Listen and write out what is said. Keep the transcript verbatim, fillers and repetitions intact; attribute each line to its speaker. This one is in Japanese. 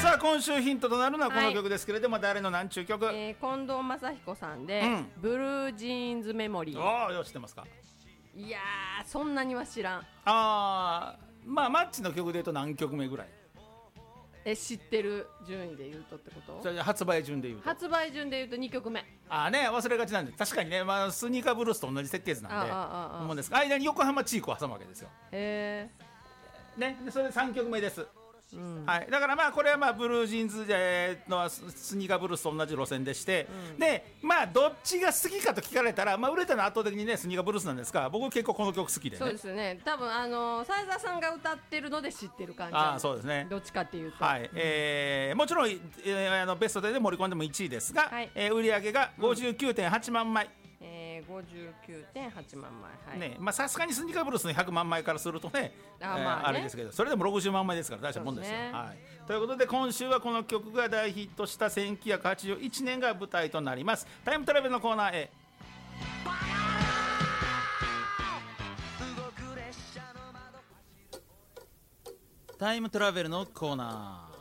Speaker 1: さあ今週ヒントとなるのはこの曲ですけれども、はい、誰の何ちゅう曲、
Speaker 2: えー、近藤正彦さんで、うん、ブルージーンズメモリー。
Speaker 1: ああ、よ、知ってますか。
Speaker 2: いやー、そんなには知らん。
Speaker 1: あー、まあマッチの曲で言うと何曲目ぐらい？
Speaker 2: え、知ってる順位で言うとってこと？
Speaker 1: それ発売順で言うと
Speaker 2: 発売順で言うとにきょくめ。
Speaker 1: ああね、忘れがちなんで、確かにね、まあ、スニーカーブルースと同じ設計図なんで思うんですが、間に横浜チークを挟むわけですよ。
Speaker 2: へ
Speaker 1: え、ね、でそれでさんきょくめです。
Speaker 2: うん、
Speaker 1: はい、だからまあこれはまあブルージーンズのスニーカーブルースと同じ路線でして、うん、でまあどっちが好きかと聞かれたら、まあ、売れたのは圧倒的にねスニーカーブルースなんですが、僕結構この曲好きでね。
Speaker 2: そうですね、多分あの斉沢さんが歌ってるので知ってる感じ。
Speaker 1: あ、そうですね、
Speaker 2: どっちかっていうと、
Speaker 1: はい、えー、もちろん、えー、あのベストで盛り込んでもいちいですが、はい、えー、売り上げが ごじゅうきゅうてんはちまんまい、
Speaker 2: うん、えー、ごじゅうきゅうてんはちまんまい、はい、
Speaker 1: ね、まあさすがにスニーカーブルースのひゃくまんまいからするとね、あ、まあね、えー、あれですけど、それでもろくじゅうまんまいですから大したもんですよ。はい、ということで今週はこの曲が大ヒットしたせんきゅうひゃくはちじゅういちねんが舞台となります。タイムトラベルのコーナーへ。タイムトラベルのコーナー、